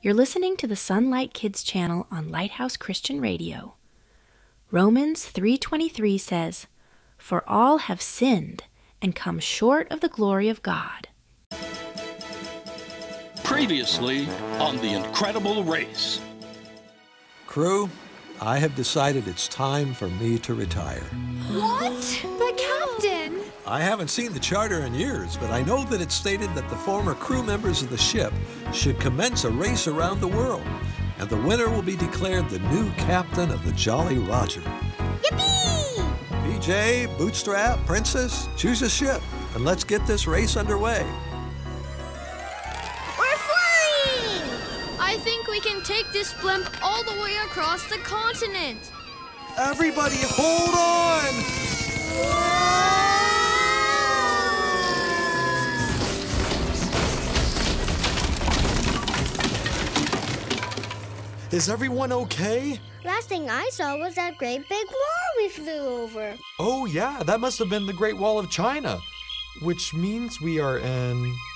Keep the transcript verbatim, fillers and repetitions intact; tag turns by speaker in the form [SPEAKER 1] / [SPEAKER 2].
[SPEAKER 1] You're listening to the Sunlight Kids channel on Lighthouse Christian Radio. Romans three twenty-three says, "For all have sinned and come short of the glory of God."
[SPEAKER 2] Previously on The Incredible Race.
[SPEAKER 3] Crew, I have decided it's time for me to retire.
[SPEAKER 4] What? But Captain!
[SPEAKER 3] I haven't seen the charter in years, but I know that it's stated that the former crew members of the ship should commence a race around the world, and the winner will be declared the new captain of the Jolly Roger.
[SPEAKER 4] Yippee!
[SPEAKER 3] P J, Bootstrap, Princess, choose a ship, and let's get this race underway.
[SPEAKER 4] We're flying!
[SPEAKER 5] I think we can take this blimp all the way across the continent.
[SPEAKER 3] Everybody hold on!
[SPEAKER 6] Is everyone okay?
[SPEAKER 4] Last thing I saw was that great big wall we flew over.
[SPEAKER 6] Oh yeah, that must have been the Great Wall of China, which means we are in